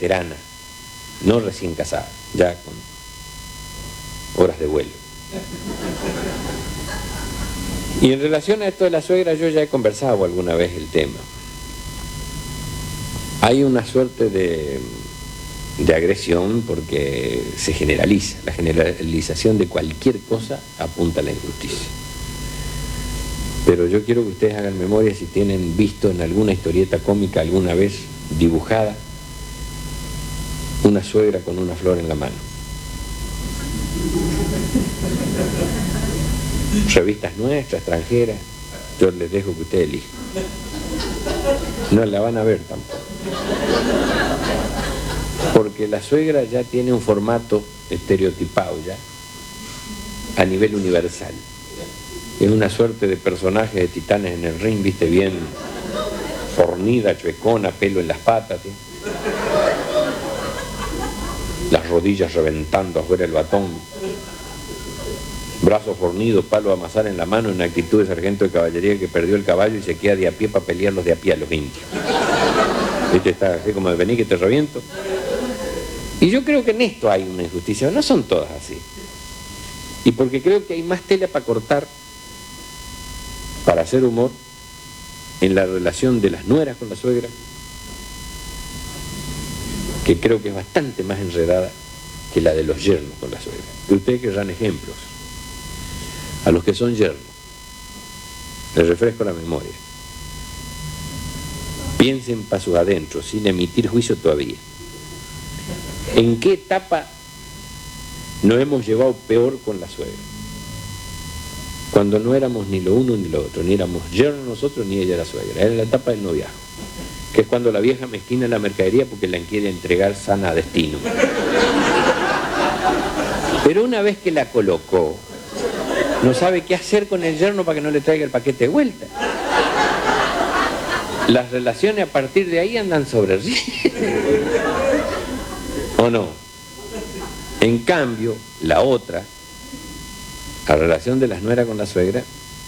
veterana, no recién casada, ya con horas de vuelo. Y en relación a esto de la suegra, yo ya he conversado alguna vez el tema. Hay una suerte de agresión porque se generaliza. La generalización de cualquier cosa apunta a la injusticia. Pero yo quiero que ustedes hagan memoria si tienen visto en alguna historieta cómica alguna vez dibujada una suegra con una flor en la mano. Revistas nuestras, extranjeras, yo les dejo que ustedes elijan. No la van a ver tampoco. Porque la suegra ya tiene un formato estereotipado ya, a nivel universal. Es una suerte de personaje de Titanes en el ring, viste, bien fornida, chuecona, pelo en las patas, ¿sí? Las rodillas reventando afuera el batón, brazo fornido, palo a amasar en la mano, en actitud de sargento de caballería que perdió el caballo y se queda de a pie para pelear los de a pie a los indios. ¿Viste? Está así como de vení que te reviento. Y yo creo que en esto hay una injusticia, no son todas así. Y porque creo que hay más tela para cortar, para hacer humor, en la relación de las nueras con la suegra, que creo que es bastante más enredada que la de los yernos con la suegra. Que ustedes querrán ejemplos. A los que son yernos, les refresco la memoria. Piensen para sus adentros, sin emitir juicio todavía. ¿En qué etapa nos hemos llevado peor con la suegra? Cuando no éramos ni lo uno ni lo otro, ni éramos yernos nosotros ni ella era suegra. Era la etapa del noviazgo, que es cuando la vieja mezquina la mercadería porque la quiere entregar sana a destino. Pero una vez que la colocó, no sabe qué hacer con el yerno para que no le traiga el paquete de vuelta. Las relaciones a partir de ahí andan sobre el ¿o no? En cambio, la otra, la relación de las nueras con la suegra,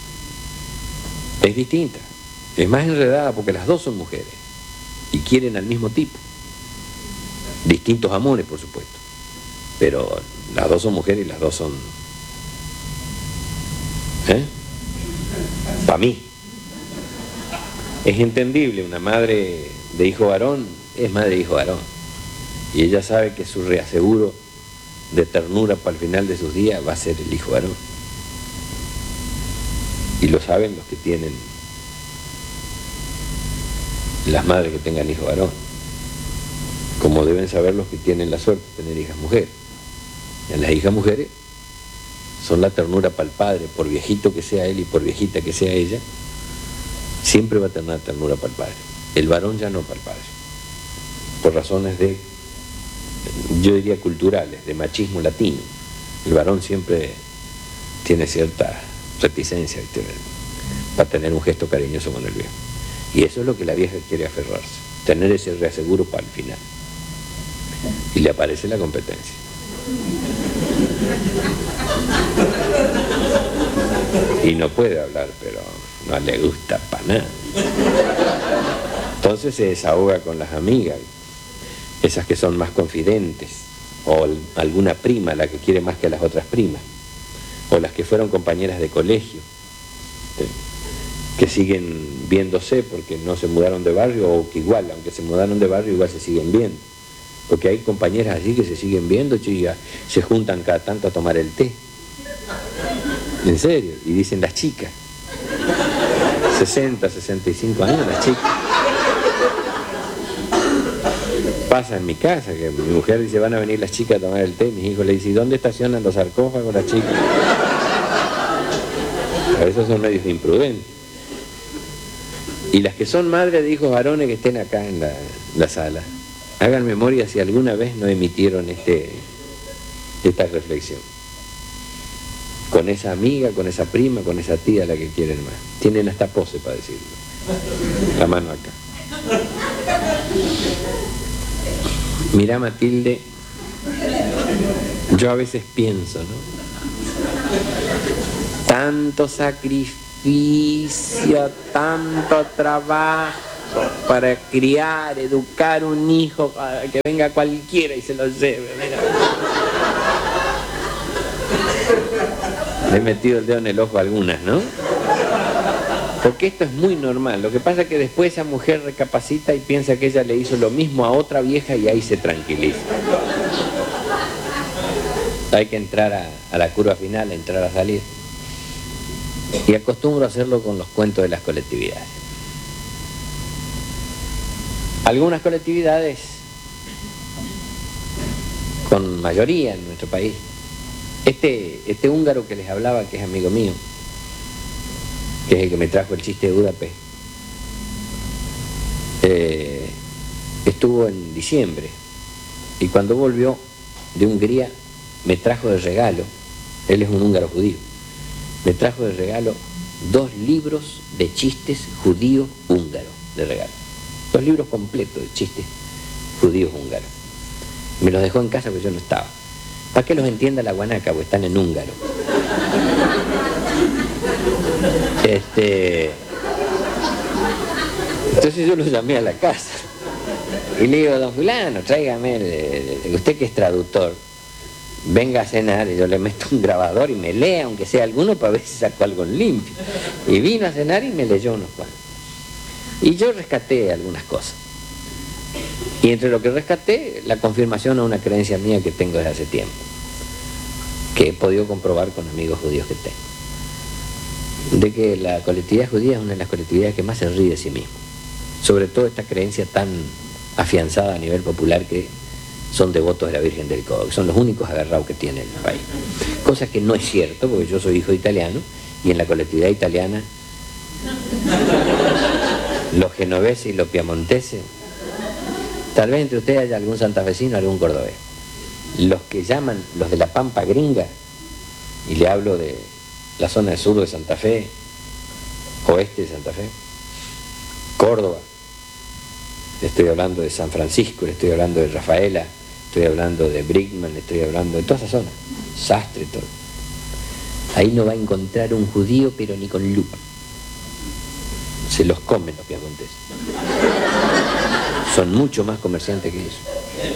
es distinta. Es más enredada porque las dos son mujeres y quieren al mismo tipo. Distintos amores, por supuesto. Pero las dos son mujeres y las dos son... Para mí. Es entendible, una madre de hijo varón es madre de hijo varón. Y ella sabe que su reaseguro de ternura para el final de sus días va a ser el hijo varón. Y lo saben los que tienen, las madres que tengan hijo varón. Como deben saber los que tienen la suerte de tener hijas mujeres. Y las hijas mujeres son la ternura para el padre, por viejito que sea él y por viejita que sea ella, siempre va a tener una ternura para el padre. El varón ya no para el padre. Por razones de, yo diría culturales, de machismo latino. El varón siempre tiene cierta reticencia, ¿viste?, para tener un gesto cariñoso con el viejo. Y eso es lo que la vieja quiere aferrarse, tener ese reaseguro para el final. Y le aparece la competencia. Y no puede hablar, pero no le gusta para nada. Entonces se desahoga con las amigas, esas que son más confidentes, o alguna prima, la que quiere más que las otras primas, o las que fueron compañeras de colegio, que siguen viéndose porque no se mudaron de barrio, o que igual, aunque se mudaron de barrio, igual se siguen viendo. Porque hay compañeras allí que se siguen viendo, chicas, se juntan cada tanto a tomar el té. En serio, y dicen las chicas. 60, 65 años las chicas. Pasa en mi casa, que mi mujer dice, van a venir las chicas a tomar el té, mis hijos le dicen, ¿dónde estacionan los sarcófagos las chicas? A veces son medios imprudentes. Y las que son madres de hijos varones que estén acá en la sala, hagan memoria si alguna vez no emitieron esta reflexión. Con esa amiga, con esa prima, con esa tía a la que quieren más. Tienen hasta pose para decirlo. La mano acá. Mirá, Matilde, yo a veces pienso, ¿no? Tanto sacrificio, tanto trabajo, para criar, educar un hijo, que venga cualquiera y se lo lleve. Mira. Le he metido el dedo en el ojo a algunas, ¿no? Porque esto es muy normal. Lo que pasa es que después esa mujer recapacita y piensa que ella le hizo lo mismo a otra vieja y ahí se tranquiliza. Hay que entrar a la curva final, entrar a salir. Y acostumbro a hacerlo con los cuentos de las colectividades. Algunas colectividades, con mayoría en nuestro país, este húngaro que les hablaba, que es amigo mío, que es el que me trajo el chiste de Budapest, estuvo en diciembre y cuando volvió de Hungría me trajo de regalo, él es un húngaro judío, me trajo de regalo 2 libros de chistes judíos húngaros de regalo, 2 libros completos de chistes judíos húngaros. Me los dejó en casa porque yo no estaba, para que los entienda la guanaca, porque están en húngaro. Entonces yo lo llamé a la casa y le digo: don fulano, tráigame, usted que es traductor, venga a cenar, y yo le meto un grabador y me lee, aunque sea alguno, para ver si saco algo en limpio. Y vino a cenar y me leyó unos cuantos. Y yo rescaté algunas cosas. Y entre lo que rescaté, la confirmación a una creencia mía que tengo desde hace tiempo, que he podido comprobar con amigos judíos que tengo, de que la colectividad judía es una de las colectividades que más se ríe de sí mismo, sobre todo esta creencia tan afianzada a nivel popular que son devotos de la Virgen del Codo, que son los únicos agarrados que tiene el país, cosa que no es cierto, porque yo soy hijo de italiano y en la colectividad italiana los genoveses y los piamonteses, tal vez entre ustedes haya algún santafesino, algún cordobés, los que llaman los de la Pampa Gringa, y le hablo de la zona del sur de Santa Fe, oeste de Santa Fe, Córdoba, le estoy hablando de San Francisco, le estoy hablando de Rafaela, estoy hablando de Brickman, le estoy hablando de toda esa zona, Sastre, todo. Ahí no va a encontrar un judío, pero ni con lupa. Se los comen los piamonteses. Son mucho más comerciantes que eso.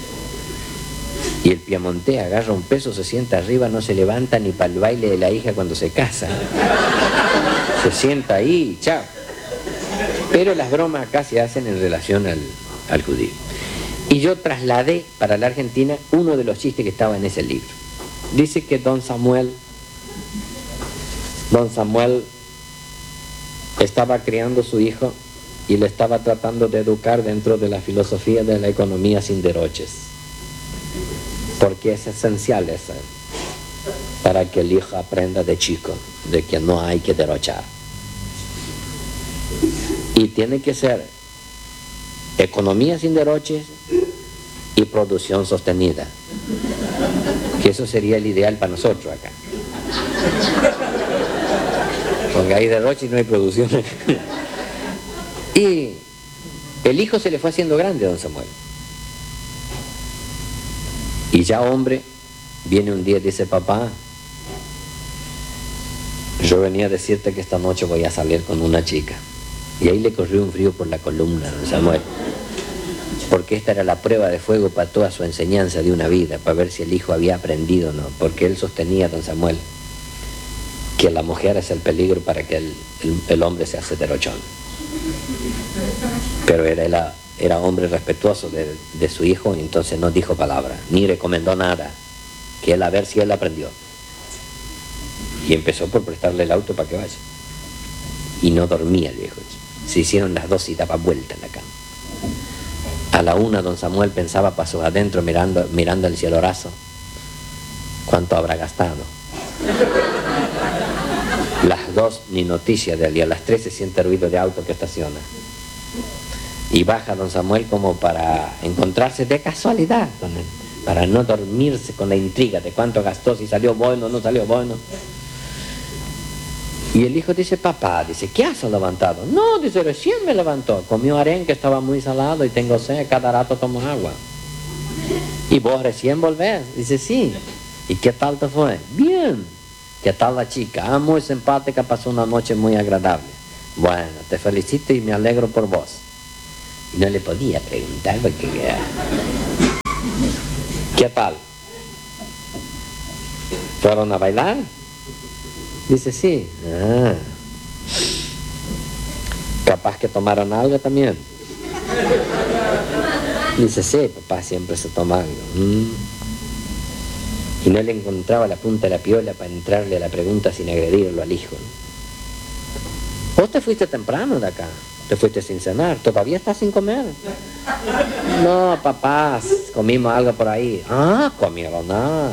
Y el piamontés agarra un peso, se sienta arriba, no se levanta ni para el baile de la hija cuando se casa. Se sienta ahí y chao. Pero las bromas acá se hacen en relación al judío. Y yo trasladé para la Argentina uno de los chistes que estaba en ese libro. Dice que don Samuel estaba criando a su hijo y le estaba tratando de educar dentro de la filosofía de la economía sin derroches, porque es esencial eso, para que el hijo aprenda de chico de que no hay que derrochar. Y tiene que ser economía sin derroches y producción sostenida, que eso sería el ideal para nosotros acá. Porque hay derroche y no hay producción. Y el hijo se le fue haciendo grande a don Samuel. Y ya hombre, viene un día y dice: papá, yo venía a decirte que esta noche voy a salir con una chica. Y ahí le corrió un frío por la columna a don Samuel, porque esta era la prueba de fuego para toda su enseñanza de una vida, para ver si el hijo había aprendido o no, porque él sostenía, don Samuel, que la mujer es el peligro para que el hombre se hace derochón. Pero era hombre respetuoso de su hijo, y entonces no dijo palabra, ni recomendó nada, que él a ver si él aprendió. Y empezó por prestarle el auto para que vaya. Y no dormía el viejo. Se hicieron las 2 y daba vuelta en la cama. A la 1 don Samuel pensaba para sus adentro, mirando el cielo raso, cuánto habrá gastado. Las 2 ni noticia de él, y a las 3 se siente ruido de auto que estaciona. Y baja don Samuel como para encontrarse de casualidad con él, para no dormirse con la intriga de cuánto gastó, si salió bueno o no salió bueno. Y el hijo dice: papá, dice, ¿qué has levantado? No, dice, recién me levantó, comió arenque, estaba muy salado y tengo sed, cada rato tomo agua. ¿Y vos recién volvés? Dice: sí. ¿Y qué tal te fue? Bien. ¿Qué tal la chica? Muy simpática, pasó una noche muy agradable. Bueno, te felicito y me alegro por vos. Y no le podía preguntar porque... ¿Qué tal? ¿Fueron a bailar? Dice, sí. Ah. ¿Capaz que tomaron algo también? Dice, sí, papá siempre se toma algo. Y no le encontraba la punta de la piola para entrarle a la pregunta sin agredirlo al hijo. ¿Vos te fuiste temprano de acá? ¿Te fuiste sin cenar? ¿Todavía estás sin comer? No, papá, comimos algo por ahí. Ah, comieron algo.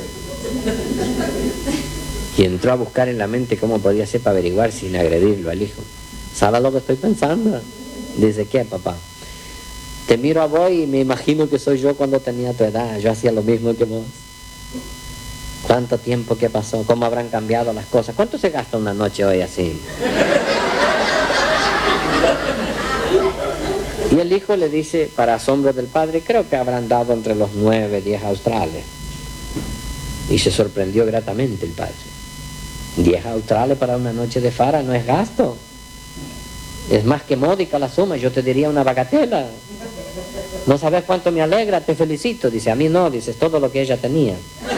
Y entró a buscar en la mente cómo podía ser para averiguar sin agredirlo al hijo. ¿Sabes lo que estoy pensando? Dice, ¿qué, papá? Te miro a vos y me imagino que soy yo cuando tenía tu edad. Yo hacía lo mismo que vos. ¿Cuánto tiempo que pasó? ¿Cómo habrán cambiado las cosas? ¿Cuánto se gasta una noche hoy así? Y el hijo le dice, para asombro del padre, creo que habrán dado entre los 9, 10 australes. Y se sorprendió gratamente el padre. 10 australes para una noche de farra no es gasto. Es más que módica la suma, yo te diría una bagatela. No sabes cuánto me alegra, te felicito. Dice, a mí no, dice, es todo lo que ella tenía.